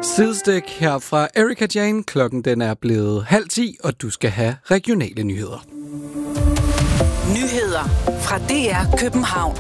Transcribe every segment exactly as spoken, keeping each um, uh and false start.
Sidestik her fra Erika Jane. Klokken den er blevet halv ti, og du skal have regionale nyheder. Nyheder fra D R København.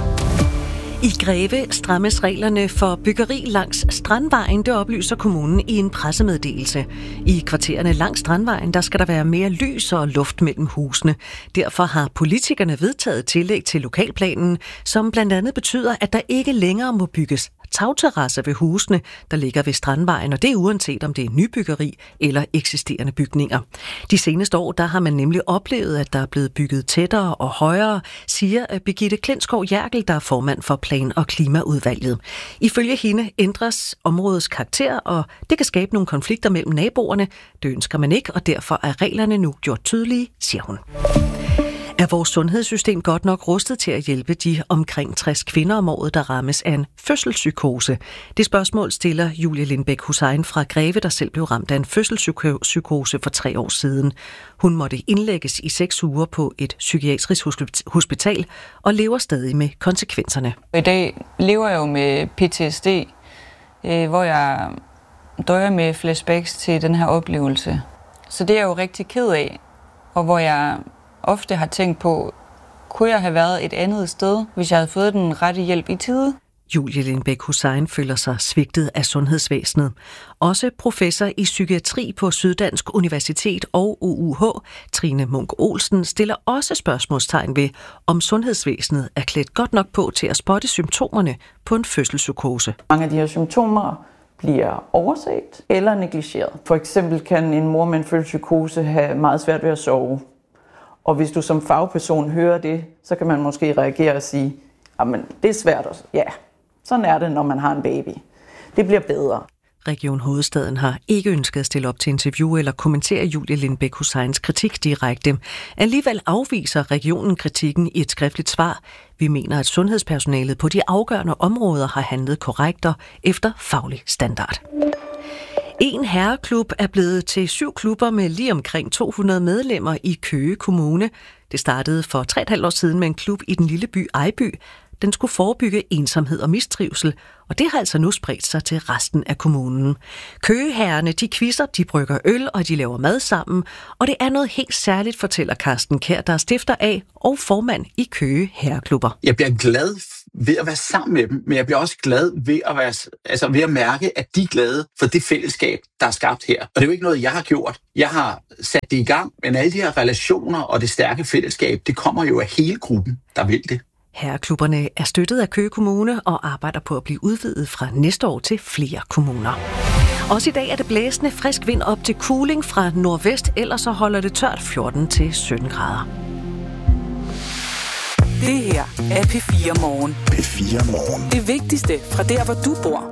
I Greve strammes reglerne for byggeri langs Strandvejen, det oplyser kommunen i en pressemeddelelse. I kvartererne langs Strandvejen, der skal der være mere lys og luft mellem husene. Derfor har politikerne vedtaget tillæg til lokalplanen, som blandt andet betyder, at der ikke længere må bygges tagterrasser ved husene, der ligger ved Strandvejen, og det er uanset om det er nybyggeri eller eksisterende bygninger. De seneste år, der har man nemlig oplevet, at der er blevet bygget tættere og højere, siger Birgitte Klintskov Jerkel, der er formand for Plan- og Klimaudvalget. Ifølge hende ændres områdets karakter, og det kan skabe nogle konflikter mellem naboerne. Det ønsker man ikke, og derfor er reglerne nu gjort tydelige, siger hun. Er vores sundhedssystem godt nok rustet til at hjælpe de omkring tres kvinder om året, der rammes af en fødselspsykose? Det spørgsmål stiller Julie Lindbæk Hussein fra Greve, der selv blev ramt af en fødselspsykose for tre år siden. Hun måtte indlægges i seks uger på et psykiatrisk hospital og lever stadig med konsekvenserne. I dag lever jeg jo med P T S D, hvor jeg døjer med flashbacks til den her oplevelse. Så det er jeg jo rigtig ked af, og hvor jeg ofte har tænkt på, kunne jeg have været et andet sted, hvis jeg havde fået den rette hjælp i tide? Julie Lindbæk Hussein føler sig svigtet af sundhedsvæsenet. Også professor i psykiatri på Syddansk Universitet og U U H, Trine Munk Olsen, stiller også spørgsmålstegn ved, om sundhedsvæsenet er klædt godt nok på til at spotte symptomerne på en fødselspsykose. Mange af de her symptomer bliver overset eller negligeret. For eksempel kan en mor med en fødselspsykose have meget svært ved at sove. Og hvis du som fagperson hører det, så kan man måske reagere og sige, jamen det er svært også. Ja, sådan er det, når man har en baby. Det bliver bedre. Region Hovedstaden har ikke ønsket at stille op til interview eller kommentere Julie Lindbæk Husseins kritik direkte. Alligevel afviser regionen kritikken i et skriftligt svar. Vi mener, at sundhedspersonalet på de afgørende områder har handlet korrekt og efter faglig standard. En herreklub er blevet til syv klubber med lige omkring to hundrede medlemmer i Køge Kommune. Det startede for tre og et halvt år siden med en klub i den lille by Ejby. Den skulle forebygge ensomhed og mistrivsel, og det har altså nu spredt sig til resten af kommunen. Køgeherrerne, de quizzer, de brygger øl, og de laver mad sammen, og det er noget helt særligt, fortæller Carsten Kjær, der er stifter af og formand i Køge Herreklubber. Jeg bliver glad ved at være sammen med dem, men jeg bliver også glad ved at, være, altså ved at mærke, at de er glade for det fællesskab, der er skabt her. Og det er jo ikke noget, jeg har gjort. Jeg har sat det i gang, men alle de her relationer og det stærke fællesskab, det kommer jo af hele gruppen, der vil det. Herreklubberne er støttet af Køge Kommune og arbejder på at blive udvidet fra næste år til flere kommuner. Også i dag er det blæsende frisk vind op til kuling fra nordvest, ellers så holder det tørt fjorten til sytten grader. Det her er P fire Morgen. P fire Morgen. Det vigtigste fra der, hvor du bor.